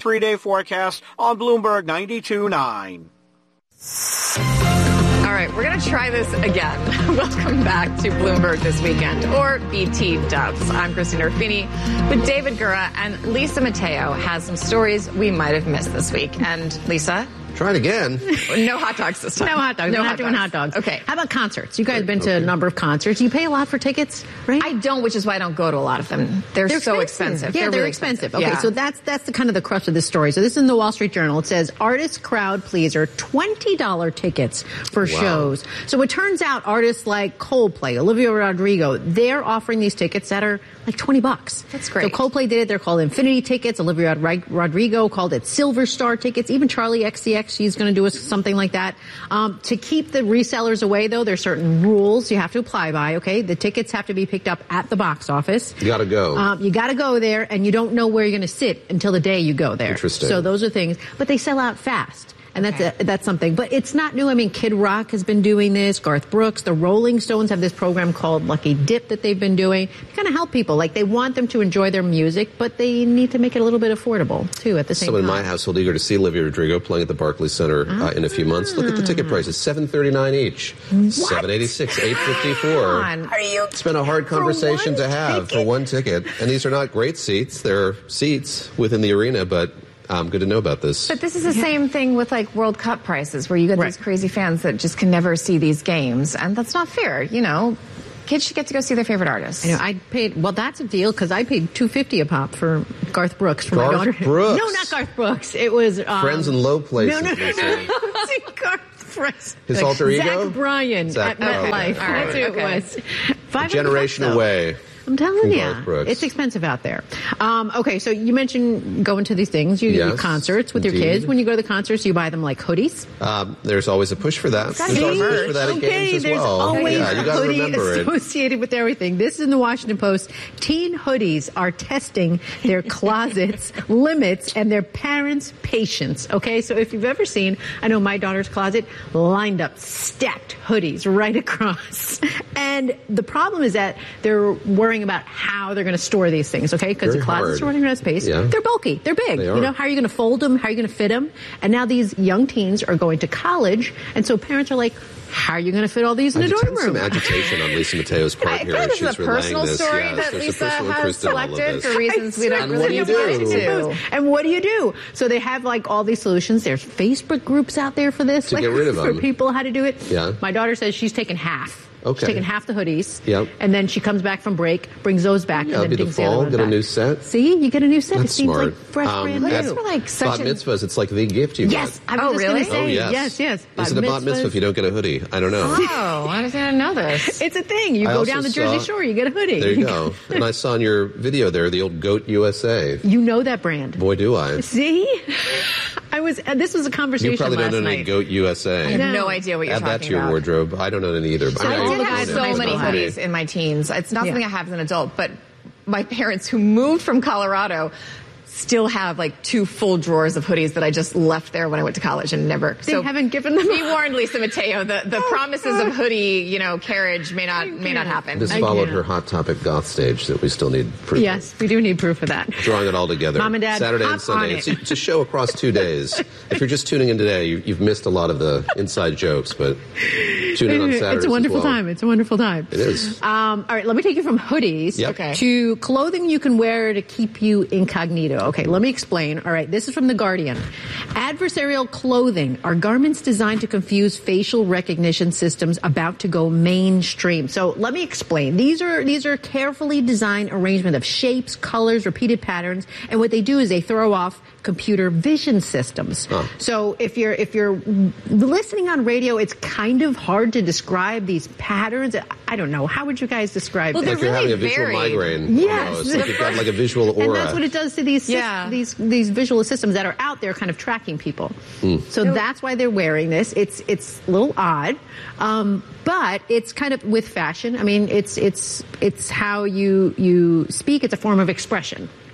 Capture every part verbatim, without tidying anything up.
three-day forecast on Bloomberg ninety-two point nine. All right, we're going to try this again. Welcome back to Bloomberg This Weekend, or B T Dubs. I'm Christina Ruffini with David Gura, and Lisa Mateo has some stories we might have missed this week. And Lisa? Try it again. No hot dogs this time. No hot dogs. No We're not hot doing dogs. hot dogs. Okay. How about concerts? You guys have been to Okay. a number of concerts. You pay a lot for tickets, right? I don't, which is why I don't go to a lot of them. They're, They're so expensive. Yeah, they're, really expensive. expensive. Okay, Yeah. so that's that's the kind of the crux of this story. So this is in the Wall Street Journal. It says artist crowd pleaser, twenty dollars tickets for Wow. shows. So it turns out artists like Coldplay, Olivia Rodrigo, they're offering these tickets that are like twenty bucks. That's great. So Coldplay did it. They're called Infinity tickets. Olivia Rod- Rodrigo called it Silver Star tickets. Even Charlie X C X, she's going to do a, something like that. Um, to keep the resellers away, though, there's certain rules you have to apply by, okay? The tickets have to be picked up at the box office. You got to go. Um, you got to go there, and you don't know where you're going to sit until the day you go there. Interesting. So those are things. But they sell out fast. And that's a, that's something. But it's not new. I mean, Kid Rock has been doing this. Garth Brooks. The Rolling Stones have this program called Lucky Dip that they've been doing to kind of help people. Like, they want them to enjoy their music, but they need to make it a little bit affordable, too, at the same Someone in time. my household eager to see Olivia Rodrigo playing at the Barclays Center uh, in a few months. Look at the ticket prices: seven thirty-nine each, seven eighty-six, eight fifty-four. Are you? It's been a hard conversation one to have ticket? for one ticket, and these are not great seats. They're seats within the arena, but um, good to know about this. But this is the same thing with like World Cup prices, where you get Right. these crazy fans that just can never see these games, and that's not fair. You know, kids should get to go see their favorite artists. You know, I paid, well, that's a deal, because I paid two hundred fifty dollars a pop for Garth Brooks for Garth my daughter. Brooks? No, not Garth Brooks. It was... Um, Friends in low places. No, no, no, they no. say. no. Garth Brooks. His alter ego? Zach Bryan Zach- at MetLife. okay. All right, That's who okay. it was. five hundred Generation bucks, though. away. I'm telling from you, Garth Brooks. it's expensive out there. Um, okay, so you mentioned going to these things, you Yes, do concerts with your indeed. kids. When you go to the concerts, you buy them like hoodies. Um, there's always a push for that. gotta There's be always a push merch. for that at okay, games as there's well. always yeah, a you got to hoodie remember it. associated with everything. This is in the Washington Post. Teen hoodies are testing their closets, limits, and their parents' patience. Okay, so if you've ever seen, I know my daughter's closet, lined up, stacked hoodies right across. And the problem is that they're worrying about how they're going to store these things, okay? Because the Very closets hard. are running out of space. Yeah. They're bulky. They're big. They You are. know, how are you going to fold them? How are you going to fit them? And now these young teens are going to college, and so parents are like, how are you going to fit all these in I a dorm detect room? some agitation on Lisa Mateo's part I here feel like as this is she's a relaying personal this. story Yes, that there's a Lisa personal has interest in all of selected this. for reasons we don't And really what do you want do? to. And what do you do? So they have like all these solutions. There's Facebook groups out there for this. To like, get rid of for them. people how to do it. Yeah. My daughter says she's taken half. Okay. She's taken half the hoodies. Yep. And then she comes back from break, brings those back, Yeah, and it'll then be the brings the other fall, ones get a back. new set. See, you get a new set. That's it seems smart. like fresh, Um, brand at new. for like such bat a- mitzvahs, it's like the gift you Yes, get. I was Oh, just really? going to say. Oh, yes. Yes, yes. Is it a bat mitzvah if you don't get a hoodie? I don't know. Oh, I didn't know this. It's a thing. You I go also down the Jersey saw- Shore, you get a hoodie. There you go. And I saw in your video there the old Goat U S A. You know that brand. Boy, do I. See? I was, and this was a conversation You probably last don't own any night. Goat U S A. I have No. no idea what you're Add talking that to your about. wardrobe. I don't own any either. So I, I all did the have guys in so high many school had it. hoodies in my teens. It's not Yeah. something I have as an adult, but my parents who moved from Colorado still have like two full drawers of hoodies that I just left there when I went to college and never. They haven't given them Be up. warned, Lisa Mateo. The the Oh, promises God. of hoodie, you know, carriage may not may not happen. This I followed can't. her Hot Topic goth stage that we still need proof of. Yes, we do need proof of that. Drawing it all together. Mom and Dad, Saturday hop and Sunday. on It's, it. it's a show across two days. If you're just tuning in today, you, you've missed a lot of the inside jokes, but tune in on Saturdays It's a wonderful as well. time. It's a wonderful time. It is. Um, all right, let me take you from hoodies Yep. Okay. to clothing you can wear to keep you incognito. Okay, let me explain. All right, this is from The Guardian. Adversarial clothing are garments designed to confuse facial recognition systems about to go mainstream. So let me explain. These are these are carefully designed arrangement of shapes, colors, repeated patterns, and what they do is they throw off computer vision systems. Huh. So if you're if you're listening on radio, it's kind of hard to describe these patterns. I don't know. How would you guys describe Well, them? Like they're you're really having a visual varied. migraine. Yes. Almost. Like you've got like a visual aura. And that's what it does to these sys- Yeah. these these visual systems that are out there, kind of tracking people. So that's why they're wearing this. It's it's a little odd, um, but it's kind of with fashion. I mean, it's it's it's how you you speak. It's a form of expression.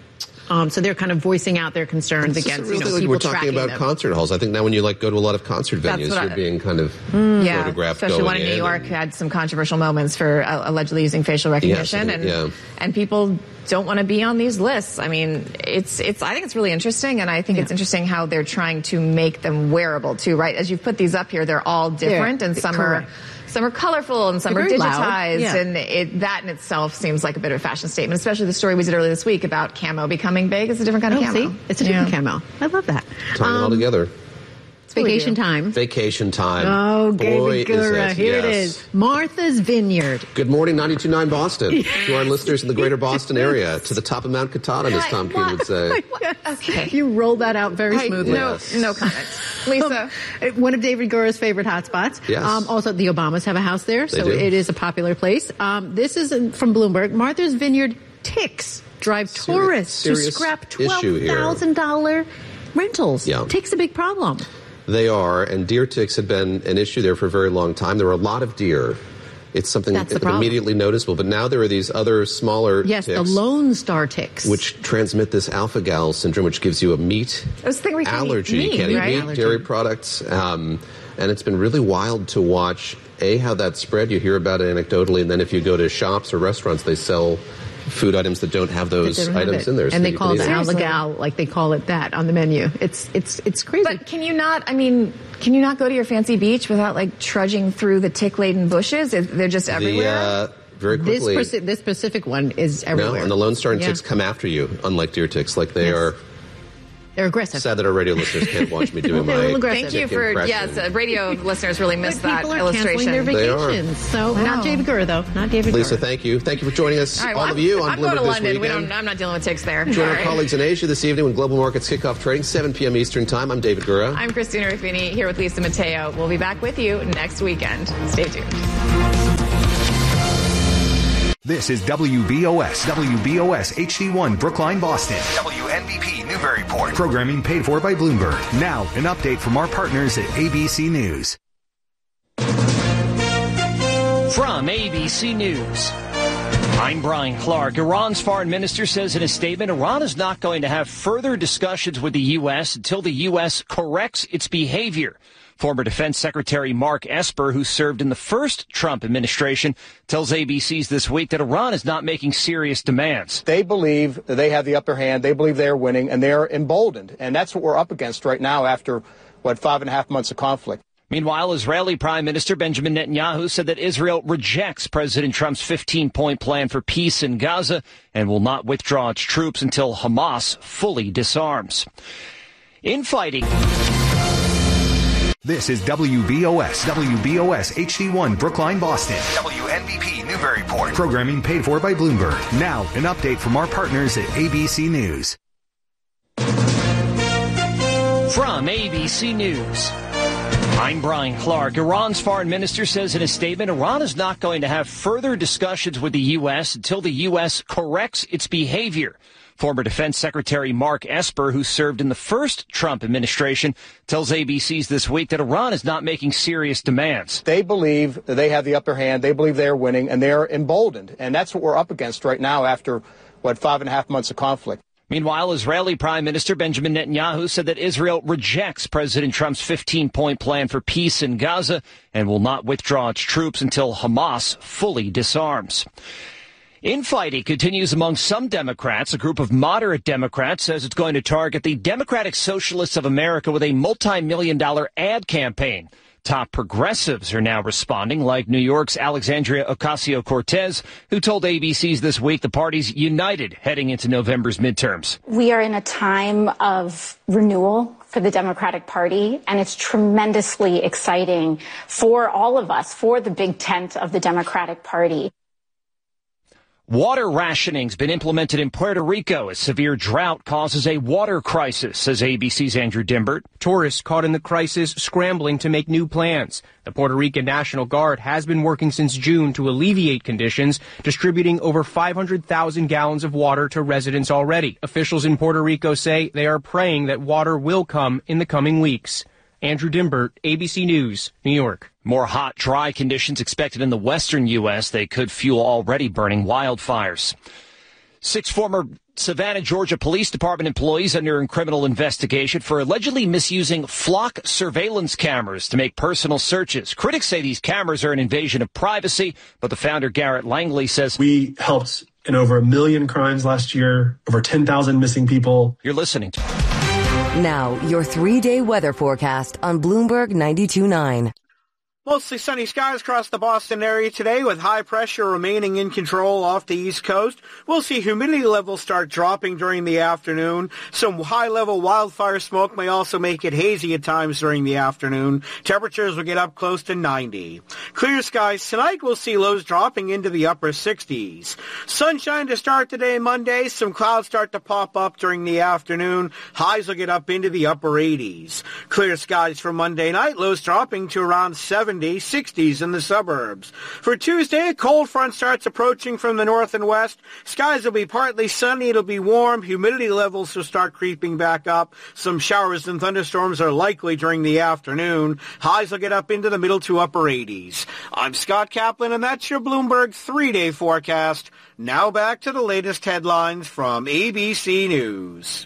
Um, so they're kind of voicing out their concerns It's against really you know, like people we're talking tracking about them. concert halls. I think now when you like go to a lot of concert That's venues, what you're I- being kind of Yeah, photographed especially going one in New in York and- had some controversial moments for uh, allegedly using facial recognition, Yes, and yeah. and people don't want to be on these lists. I mean, it's it's. I think it's really interesting, and I think Yeah. it's interesting how they're trying to make them wearable too. Right, as you've put these up here, they're all different, They're- and some correct. are. Some are colorful and some They're are very loud. digitized, Yeah. and it, that in itself seems like a bit of a fashion statement, especially the story we did earlier this week about camo becoming big. It's a different kind of Oh, camo. see? It's a different Yeah. camo. I love that. tying it all Um, together. It's vacation do. time. Vacation time. Oh, Boy, David is Gura, it. here Yes. it is. Martha's Vineyard. Good morning, ninety-two point nine Boston. To our listeners in the greater Boston area, to the top of Mount Katahdin, as Tom Keene would say. Okay. You rolled that out very I- smoothly. no, Yes. no comment. Lisa. Um, one of David Gura's favorite hotspots. Yes. Um, also, the Obamas have a house there, so do. it is a popular place. Um, this is in- from Bloomberg. Martha's Vineyard ticks drive Serious- tourists to serious scrap issue twelve here. thousand dollars rentals. Yeah. Ticks a big problem. They are, and deer ticks had been an issue there for a very long time. There were a lot of deer. It's something That's the problem. immediately noticeable. But now there are these other smaller Yes, ticks, the Lone Star ticks. which transmit this alpha-gal syndrome, which gives you a meat This thing where you can't eat allergy. meat, you can't eat right? meat, Allergy. dairy products. Um, and it's been really wild to watch, A, how that spread. You hear about it anecdotally, and then if you go to shops or restaurants, they sell food items that don't have those They don't have items it. in there. so and that they you call can it eat the it. Alligal, like they call it that on the menu. It's it's it's crazy. But can you not, I mean, can you not go to your fancy beach without like trudging through the tick-laden bushes? Is- They're just The, everywhere? uh, very this quickly. speci- this specific one is no, everywhere. and the Lone Star and Yeah. ticks come after you, unlike deer ticks. Like they Yes. are. They're aggressive. Sad that our radio listeners can't watch me doing They're a my. little aggressive. Thank you tick for, impression. yes, uh, radio listeners really missed But that people are illustration. canceling their They are. vacations. So Wow. not David Gura though. Not David Lisa, Gura. thank you. Thank you for joining us, All right, all well, of you, on I'm going Bloomberg to this London. We weekend. don't, I'm not dealing with ticks there. Join All our right. colleagues in Asia this evening when Global Markets kick off trading, seven p.m. Eastern Time. I'm David Gura. I'm Christina Ruffini here with Lisa Mateo. We'll be back with you next weekend. Stay tuned. This is W B O S, W B O S H D one Brookline, Boston. W N B P Newburyport. Programming paid for by Bloomberg. Now, an update from our partners at A B C News. From A B C News, I'm Brian Clark. Iran's foreign minister says in a statement, Iran is not going to have further discussions with the U S until the U S corrects its behavior. Former Defense Secretary Mark Esper, who served in the first Trump administration, tells A B C's This Week that Iran is not making serious demands. They believe they have the upper hand. They believe they're winning, and they're emboldened. And that's what we're up against right now after, what, five and a half months of conflict. Meanwhile, Israeli Prime Minister Benjamin Netanyahu said that Israel rejects President Trump's fifteen-point plan for peace in Gaza and will not withdraw its troops until Hamas fully disarms. Infighting. This is W B O S, W B O S H D one Brookline, Boston. W N B P Newburyport. Programming paid for by Bloomberg. Now, an update from our partners at A B C News. From A B C News, I'm Brian Clark. Iran's foreign minister says in a statement, Iran is not going to have further discussions with the U S until the U S corrects its behavior. Former Defense Secretary Mark Esper, who served in the first Trump administration, tells A B C's This Week that Iran is not making serious demands. They believe they have the upper hand. They believe they're winning, and they're emboldened. And that's what we're up against right now after, what, five and a half months of conflict. Meanwhile, Israeli Prime Minister Benjamin Netanyahu said that Israel rejects President Trump's fifteen-point plan for peace in Gaza and will not withdraw its troops until Hamas fully disarms. Infighting continues among some Democrats. A group of moderate Democrats says it's going to target the Democratic Socialists of America with a multi-million dollar ad campaign. Top progressives are now responding, like New York's Alexandria Ocasio-Cortez, who told A B C's This Week the party's united heading into November's midterms. We are in a time of renewal for the Democratic Party, and it's tremendously exciting for all of us, for the big tent of the Democratic Party. Water rationing's been implemented in Puerto Rico as severe drought causes a water crisis, says A B C's Andrew Dimbert. Tourists caught in the crisis scrambling to make new plans. The Puerto Rican National Guard has been working since June to alleviate conditions, distributing over five hundred thousand gallons of water to residents already. Officials in Puerto Rico say they are praying that water will come in the coming weeks. Andrew Dimbert, A B C News, New York. More hot, dry conditions expected in the western U S. They could fuel already burning wildfires. Six former Savannah, Georgia Police Department employees under criminal investigation for allegedly misusing flock surveillance cameras to make personal searches. Critics say these cameras are an invasion of privacy, but the founder, Garrett Langley, says we helped in over a million crimes last year, over ten thousand missing people. You're listening to. Now, your three-day weather forecast on Bloomberg ninety-two point nine. Mostly sunny skies across the Boston area today with high pressure remaining in control off the East Coast. We'll see humidity levels start dropping during the afternoon. Some high-level wildfire smoke may also make it hazy at times during the afternoon. Temperatures will get up close to ninety. Clear skies tonight, we'll see lows dropping into the upper sixties. Sunshine to start today, Monday. Some clouds start to pop up during the afternoon. Highs will get up into the upper eighties. Clear skies for Monday night, lows dropping to around seventy. sixties in the suburbs. For Tuesday, a cold front starts approaching from the north and west. Skies will be partly sunny. It'll be warm. Humidity levels will start creeping back up. Some showers and thunderstorms are likely during the afternoon. Highs will get up into the middle to upper eighties. I'm Scott Kaplan, and that's your Bloomberg three-day forecast. Now back to the latest headlines from A B C News.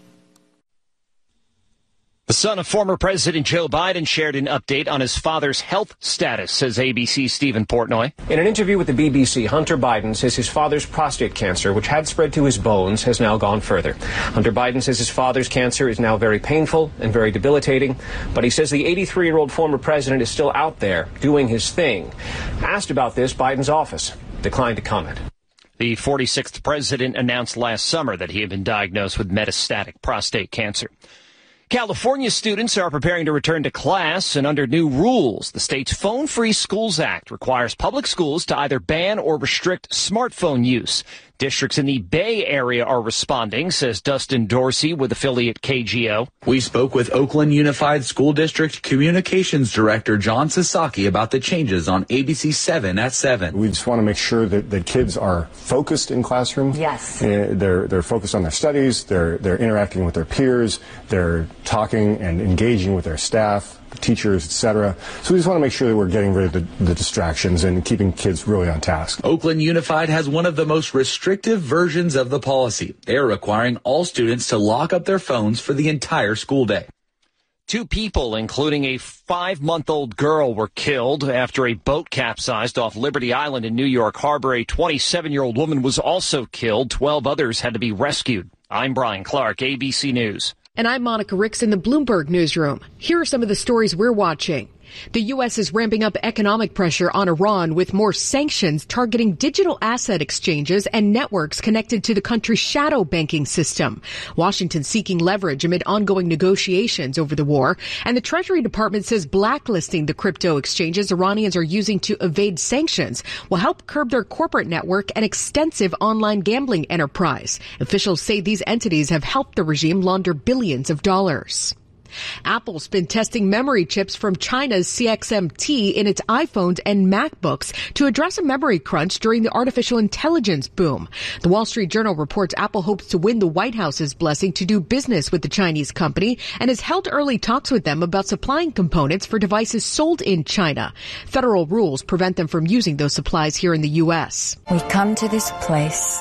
The son of former President Joe Biden shared an update on his father's health status, says A B C's Stephen Portnoy. In an interview with the B B C, Hunter Biden says his father's prostate cancer, which had spread to his bones, has now gone further. Hunter Biden says his father's cancer is now very painful and very debilitating, but he says the eighty-three-year-old former president is still out there doing his thing. Asked about this, Biden's office declined to comment. The forty-sixth president announced last summer that he had been diagnosed with metastatic prostate cancer. California students are preparing to return to class, and under new rules, the state's Phone-Free Schools Act requires public schools to either ban or restrict smartphone use. Districts in the Bay Area are responding, says Dustin Dorsey with affiliate K G O. We spoke with Oakland Unified School District Communications Director John Sasaki about the changes on A B C seven at seven. We just want to make sure that, that kids are focused in classrooms. Yes. Uh, they're they're focused on their studies. They're they're interacting with their peers. They're talking and engaging with their staff, teachers, et cetera. So we just want to make sure that we're getting rid of the, the distractions and keeping kids really on task. Oakland Unified has one of the most restrictive versions of the policy. They are requiring all students to lock up their phones for the entire school day. Two people, including a five-month-old girl, were killed after a boat capsized off Liberty Island in New York Harbor. A twenty-seven-year-old woman was also killed. Twelve others had to be rescued. I'm Brian Clark, A B C News. And I'm Monica Ricks in the Bloomberg Newsroom. Here are some of the stories we're watching. The U S is ramping up economic pressure on Iran with more sanctions targeting digital asset exchanges and networks connected to the country's shadow banking system. Washington seeking leverage amid ongoing negotiations over the war. And the Treasury Department says blacklisting the crypto exchanges Iranians are using to evade sanctions will help curb their corporate network and extensive online gambling enterprise. Officials say these entities have helped the regime launder billions of dollars. Apple's been testing memory chips from China's C X M T in its iPhones and MacBooks to address a memory crunch during the artificial intelligence boom. The Wall Street Journal reports Apple hopes to win the White House's blessing to do business with the Chinese company and has held early talks with them about supplying components for devices sold in China. Federal rules prevent them from using those supplies here in the U S. We come to this place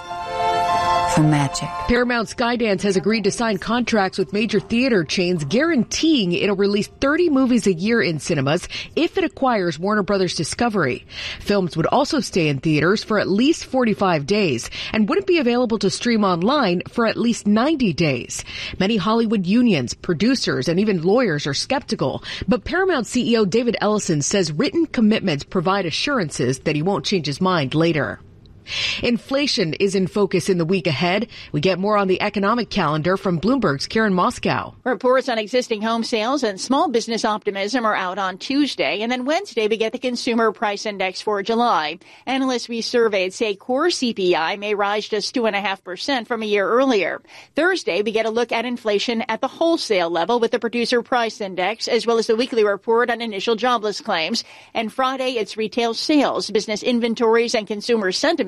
for magic. Paramount Skydance has agreed to sign contracts with major theater chains guaranteeing it'll release thirty movies a year in cinemas if it acquires Warner Brothers Discovery. Films would also stay in theaters for at least forty-five days and wouldn't be available to stream online for at least ninety days. Many Hollywood unions, producers, and even lawyers are skeptical, but Paramount C E O David Ellison says written commitments provide assurances that he won't change his mind later. Inflation is in focus in the week ahead. We get more on the economic calendar from Bloomberg's Karen Moscow. Reports on existing home sales and small business optimism are out on Tuesday. And then Wednesday, we get the Consumer Price Index for July. Analysts we surveyed say core C P I may rise just two point five percent from a year earlier. Thursday, we get a look at inflation at the wholesale level with the Producer Price Index, as well as the weekly report on initial jobless claims. And Friday, it's retail sales, business inventories, and consumer sentiment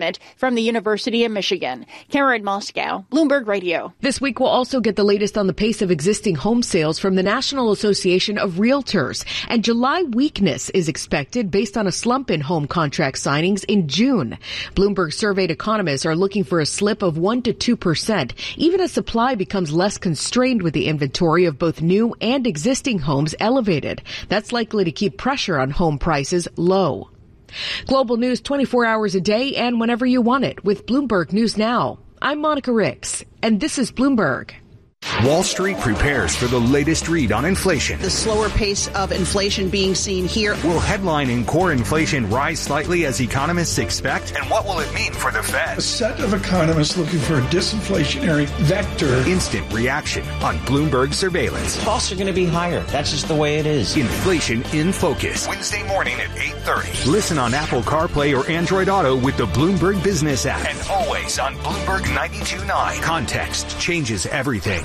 Climate from the University of Michigan. Karen Moscow, Bloomberg Radio. This week we'll also get the latest on the pace of existing home sales from the National Association of Realtors. And July weakness is expected based on a slump in home contract signings in June. Bloomberg surveyed economists are looking for a slip of one to two percent, even as supply becomes less constrained with the inventory of both new and existing homes elevated. That's likely to keep pressure on home prices low. Global news twenty-four hours a day and whenever you want it with Bloomberg News Now. I'm Monica Ricks, and this is Bloomberg. Wall Street prepares for the latest read on inflation. The slower pace of inflation being seen here. Will headline and core inflation rise slightly as economists expect? And what will it mean for the Fed? A set of economists looking for a disinflationary vector. Instant reaction on Bloomberg Surveillance. Costs are going to be higher. That's just the way it is. Inflation in Focus. Wednesday morning at eight thirty. Listen on Apple CarPlay or Android Auto with the Bloomberg Business app. And always on Bloomberg ninety-two point nine. Context changes everything.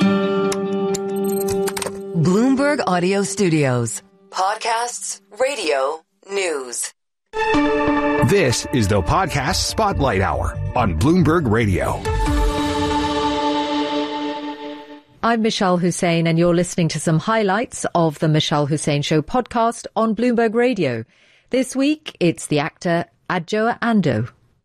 Bloomberg Audio Studios. Podcasts, radio, news. This is the Podcast Spotlight Hour on Bloomberg Radio. I'm Michelle Hussein, and you're listening to some highlights of the Michelle Hussein Show podcast on Bloomberg Radio. This week, it's the actor Adjoa Andoh.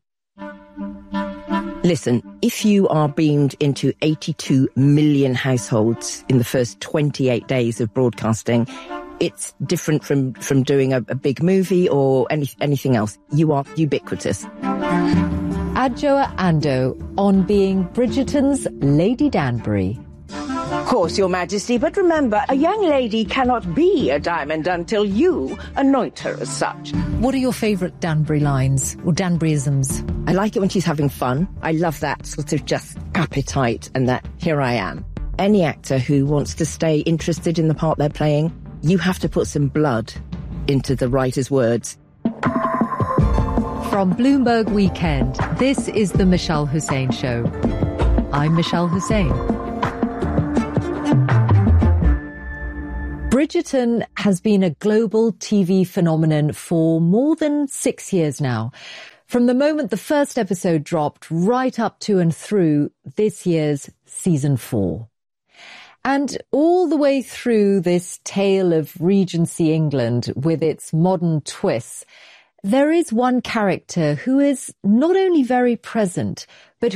Listen, if you are beamed into eighty-two million households in the first twenty-eight days of broadcasting, it's different from, from doing a, a big movie or any, anything else. You are ubiquitous. Adjoa Andoh on being Bridgerton's Lady Danbury. Of course, Your Majesty, but remember, a young lady cannot be a diamond until you anoint her as such. What are your favourite Danbury lines or Danburyisms? I like it when she's having fun. I love that sort of just appetite and that here I am. Any actor who wants to stay interested in the part they're playing, you have to put some blood into the writer's words. From Bloomberg Weekend, this is the Michelle Hussein Show. I'm Michelle Hussein. Bridgerton has been a global T V phenomenon for more than six years now. From the moment the first episode dropped right up to and through this year's season four. And all the way through this tale of Regency England with its modern twists, there is one character who is not only very present, but